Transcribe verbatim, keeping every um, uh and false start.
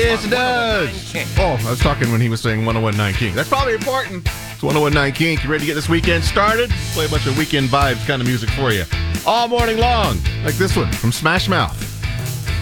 Yes, it does. Oh, I was talking when he was saying one oh one point nine King. That's probably important. It's one oh one point nine King. You ready to get this weekend started? Play a bunch of weekend vibes kind of music for you all morning long, like this one from Smash Mouth.